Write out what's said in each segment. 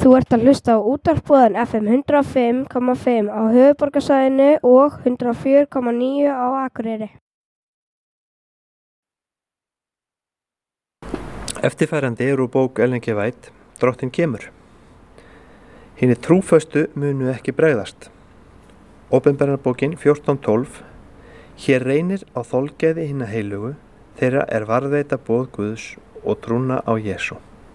Þú ert að hlusta á útvarpsboðan FM 105,5 á höfuðborgarsvæðinu og 104,9 á Akureyri. Eftirfarandi er úr bók Ellen G. White, Drottinn kemur. Hinir trúföstu munu ekki bregðast. Opinberarbókin 14:12. Hér reynir á þolgæði hinna heilugu, þeirra er varðveita boð Guðs og trúna á Jesú.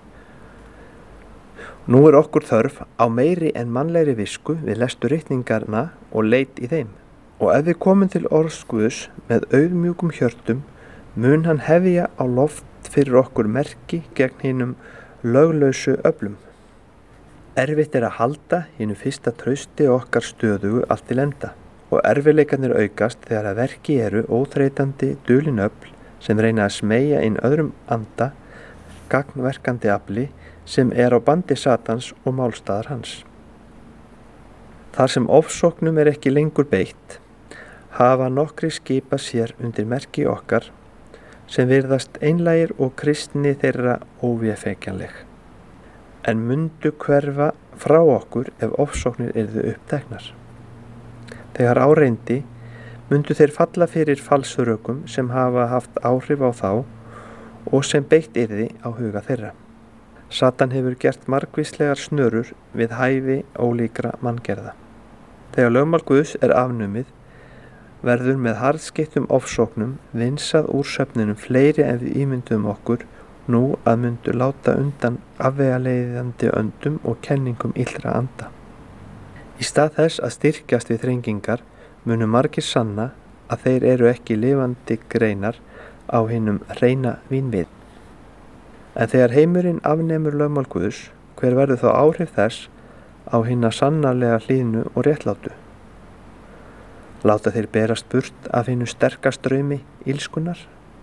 Nú er okkur þörf á meiri en mannlegri visku við lestur ritningarna og leit í þeim. Og ef við komum til orðs Guðs með auðmjúkum hjörtum, mun hann hefja á loft fyrir okkur merki gegn hinum löglausu öflum. Erfitt er að halda hinu fyrsta trausti okkar stöðugu allt til enda og erfiðleikarnir aukast þegar að verki eru óþreytandi dulin öfl sem reyna að smeygja inn öðrum anda, gagnverkandi afli sem er á bandi Satans og málstaðar hans. Þar sem ofsóknum er ekki lengur beitt, hafa nokkri skipað sér undir merki okkar sem virðast einlægir og kristni þeirra óvéfengjanleg, en mundu hverfa frá okkur ef ofsóknir yrðu uppteknar. Þegar á reyndi, mundu þeir falla fyrir falsrökum sem hafa haft áhrif á þá og sem beitt yrði á huga þeirra. Satan hefur gert margvíslegar snörur við hæfi ólíkra manngerða. Þegar lögmál Guðs er afnumið, verður með harðskeyttum ofsóknum vinsað úr svefninum fleiri en við ímyndum okkur nú að mundu láta undan afvegaleiðandi öndum og kenningum illra anda. Í stað þess að styrkjast við þrengingar munu margir sanna að þeir eru ekki lifandi greinar á hinum hreina vínvið. En þegar heimurinn afnemur lögmál Guðs, hver verður þá áhrif þess á hina sannarlega hlýðnu og réttlátu? Láta þeir berast burt af hinu sterkast straumi illskunnar?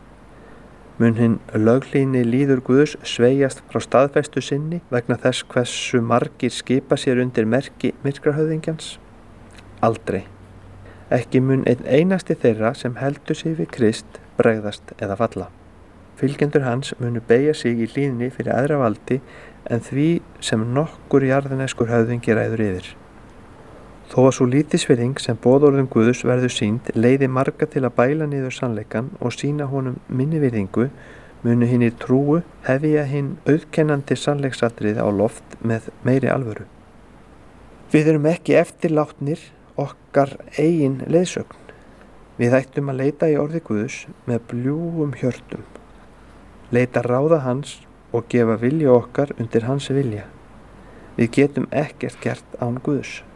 Mun hinn löghlýðni líður Guðs sveigjast frá staðfestu sinni vegna þess hversu margir skipa sér undir merki myrkrahöfðingjans? Aldrei. Ekki mun einn einasti þeirra sem heldur sig við Krist bregðast eða falla. Fylgjendur hans munu beygja sig í hlýðni fyrir æðra valdi en því sem nokkur jarðneskur höfðingi ræður yfir. Þó að svo lítilsvirðing sem boðorðum Guðs verður sýnd leiði marga til að bæla niður sannleikann og sýna honum minni virðingu, munu hinir trúu hefja hinn auðkennandi sannleiksatriði á loft með meiri alvöru. Við erum ekki eftirlátnir okkar eigin leiðsögn. Við ættum að leita í orði Guðs með bljúgum hjörtum. Leita ráða hans og gefa vilja okkar undir hans vilja. Við getum ekkert gert án Guðs.